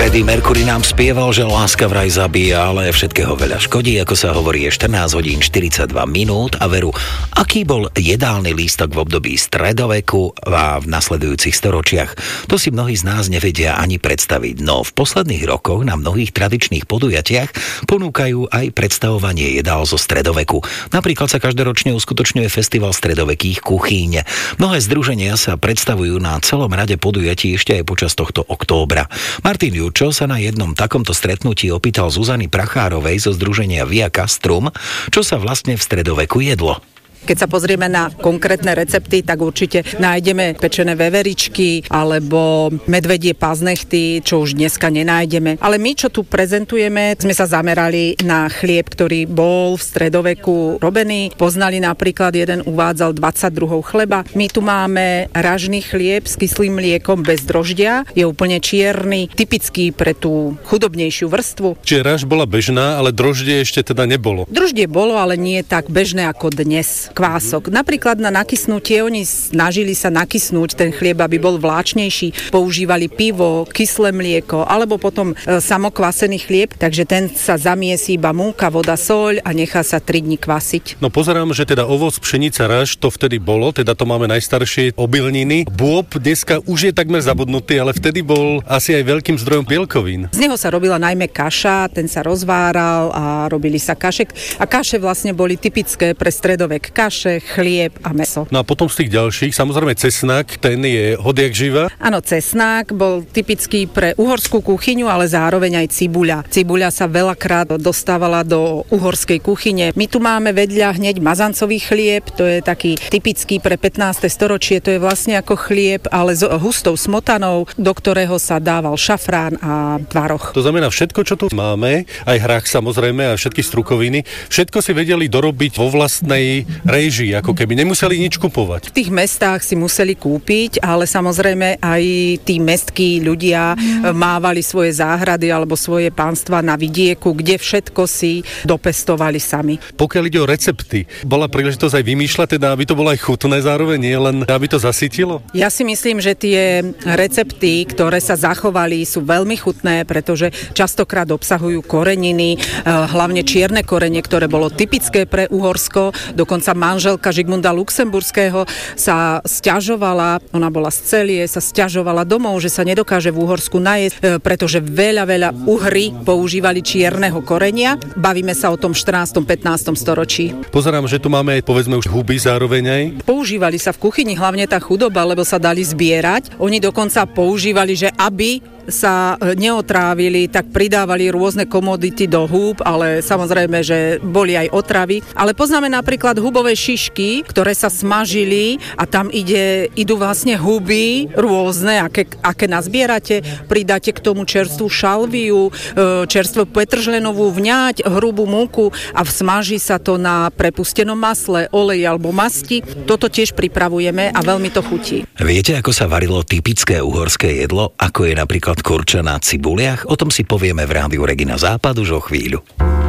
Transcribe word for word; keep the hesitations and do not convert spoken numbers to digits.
Freddie Mercury nám spieval, že láska vraj zabíja, ale všetkého veľa škodí, ako sa hovorí, je štrnásť hodín štyridsaťdva minút. A veru, aký bol jedálny lístok v období stredoveku a v nasledujúcich storočiach? To si mnohí z nás nevedia ani predstaviť, no v posledných rokoch na mnohých tradičných podujatiach ponúkajú aj predstavovanie jedál zo stredoveku. Napríklad sa každoročne uskutočňuje festival stredovekých kuchýň. Mnohé združenia sa predstavujú na celom rade podujatí ešte aj počas tohto októbra. Martin Jurčo sa na jednom takomto stretnutí opýtal Zuzany Prachárovej zo združenia Via Castrum, čo sa vlastne v stredoveku jedlo. Keď sa pozrieme na konkrétne recepty, tak určite nájdeme pečené veveričky alebo medvedie paznechty, čo už dneska nenájdeme. Ale my, čo tu prezentujeme, sme sa zamerali na chlieb, ktorý bol v stredoveku robený. Poznali napríklad, jeden uvádzal dvadsať druhov chleba. My tu máme ražný chlieb s kyslým mliekom bez droždia. Je úplne čierny, typický pre tú chudobnejšiu vrstvu. Čiže raž bola bežná, ale droždie ešte teda nebolo. Droždie bolo, ale nie tak bežné ako dnes. Kvások. Napríklad na nakysnutie, oni snažili sa nakysnúť ten chlieb, aby bol vláčnejší. Používali pivo, kyslé mlieko, alebo potom e, samokvasený chlieb, takže ten sa zamiesí iba múka, voda, soľ a nechá sa tri dni kvasiť. No pozerám, že teda ovoc, pšenica, raž, to vtedy bolo, teda to máme najstaršie obilniny. Bôb dneska už je takmer zabudnutý, ale vtedy bol asi aj veľkým zdrojom bielkovín. Z neho sa robila najmä kaša, ten sa rozváral a robili sa kašek. A kaše vlastne boli typické pre stredovek. Kaše, chlieb a mäso. No a potom z tých ďalších, samozrejme cesnak, ten je hodiak živa. Áno, cesnak bol typický pre uhorskú kuchyňu, ale zároveň aj cibuľa. Cibuľa sa veľakrát dostávala do uhorskej kuchyne. My tu máme vedľa hneď mazancový chlieb, to je taký typický pre pätnáste storočie, to je vlastne ako chlieb, ale s hustou smotanou, do ktorého sa dával šafrán a tvaroh. To znamená, všetko, čo tu máme, aj hrách samozrejme a všetky strukoviny, všetko si vedeli dorobiť vo vlastnej réžii, ako keby nemuseli nič kupovať. V tých mestách si museli kúpiť, ale samozrejme aj tí mestskí ľudia mm. mávali svoje záhrady alebo svoje pánstva na vidieku, kde všetko si dopestovali sami. Pokiaľ ide o recepty, bola príležitosť aj vymýšľať, teda aby to bolo aj chutné zároveň, nie len aby to zasytilo? Ja si myslím, že tie recepty, ktoré sa zachovali, sú veľmi chutné, pretože častokrát obsahujú koreniny, hlavne čierne korene, ktoré bolo typické pre Uhorsko. Dokonca manželka Žigmunda Luxemburského sa sťažovala, ona bola z Celie, sa sťažovala domov, že sa nedokáže v Uhorsku najesť, pretože veľa, veľa Uhry používali čierneho korenia. Bavíme sa o tom štrnástom pätnástom storočí. Pozerám, že tu máme, povedzme, už huby zároveň aj. Používali sa v kuchyni hlavne tá chudoba, lebo sa dali zbierať. Oni dokonca používali, že aby sa neotrávili, tak pridávali rôzne komodity do húb, ale samozrejme, že boli aj otravy. Ale poznáme napríklad hubové šišky, ktoré sa smažili a tam ide, idú vlastne huby rôzne, aké, aké nazbierate. Pridáte k tomu čerstvú šalviu, čerstvú petržlenovú vňať, hrubú múku a smaží sa to na prepustenom masle, oleji alebo masti. Toto tiež pripravujeme a veľmi to chutí. Viete, ako sa varilo typické uhorské jedlo, ako je napríklad kurča na cibuliach? O tom si povieme v rádiu Regina Západ už o chvíľu.